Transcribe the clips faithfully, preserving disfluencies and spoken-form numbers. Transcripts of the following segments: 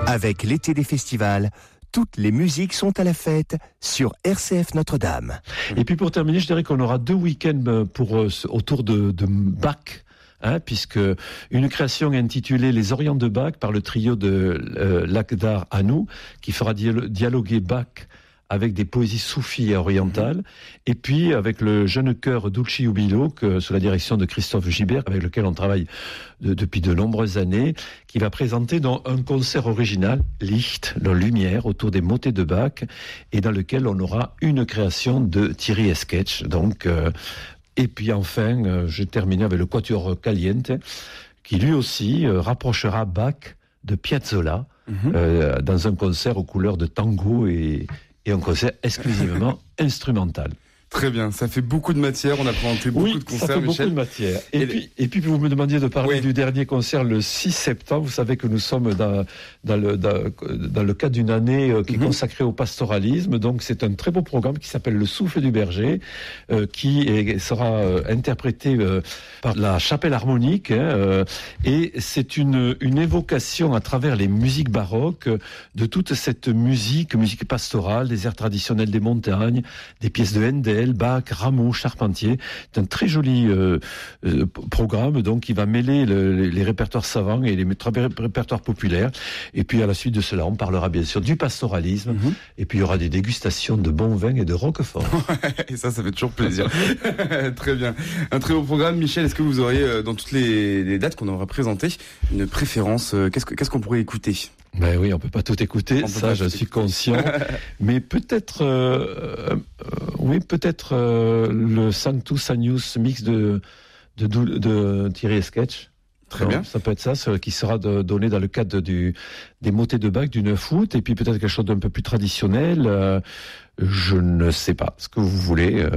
Avec l'été des festivals, toutes les musiques sont à la fête sur R C F Notre-Dame. Et puis pour terminer, je dirais qu'on aura deux week-ends pour, euh, autour de, de Bach. Hein, puisque une création intitulée Les Orients de Bach par le trio de euh, Lakhdar Hanou, qui fera dialo- dialoguer Bach avec des poésies soufis et orientales, et puis avec le jeune chœur Dulci Jubilo, que, sous la direction de Christophe Gibert, avec lequel on travaille de, depuis de nombreuses années, qui va présenter dans un concert original, Licht, la lumière, autour des motets de Bach, et dans lequel on aura une création de Thierry Esquetch, donc... Euh, Et puis enfin, euh, je termine avec le Quatuor Caliente, qui lui aussi euh, rapprochera Bach de Piazzolla, mm-hmm. euh, dans un concert aux couleurs de tango et, et un concert exclusivement instrumental. Très bien, ça fait beaucoup de matière, on a présenté beaucoup oui, de concerts, ça fait Michel. beaucoup de matière. Et, et, puis, et puis vous me demandiez de parler oui. du dernier concert le six septembre. Vous savez que nous sommes dans, dans, le, dans, dans le cadre d'une année euh, qui est mm-hmm. consacrée au pastoralisme. Donc c'est un très beau programme qui s'appelle Le Souffle du Berger, euh, qui est, sera euh, interprété euh, par la Chapelle Harmonique. Hein, euh, et c'est une, une évocation à travers les musiques baroques de toute cette musique, musique pastorale, des airs traditionnels des montagnes, des pièces de Handel, Bach, Rameau, Charpentier. C'est un très joli euh, euh, programme donc qui va mêler le, les, les répertoires savants et les répertoires populaires. Et puis à la suite de cela, on parlera bien sûr du pastoralisme. Mm-hmm. Et puis il y aura des dégustations de bons vins et de roquefort. Et ça, ça fait toujours plaisir. Très bien. Un très beau programme. Michel, est-ce que vous auriez, dans toutes les, les dates qu'on aura présentées, une préférence? Qu'est-ce, que, qu'est-ce qu'on pourrait écouter? Ben oui, on peut pas tout écouter, on ça je suis conscient. Mais peut-être, euh, euh, oui, peut-être euh, le Sanctus Agnus mix de de, de, de Thierry Esquetch. Très Donc, bien. Ça peut être ça, ce qui sera de, donné dans le cadre du des motets de Bach du neuf août, et puis peut-être quelque chose d'un peu plus traditionnel. Euh, je ne sais pas ce que vous voulez. Euh,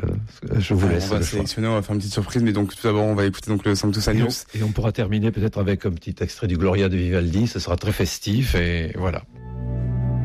je vous laisse. On va sélectionner, on va faire une petite surprise, mais donc tout d'abord on va écouter donc le Sanctus Agnus. Et on, et on pourra terminer peut-être avec un petit extrait du Gloria de Vivaldi. Ce sera très festif et voilà.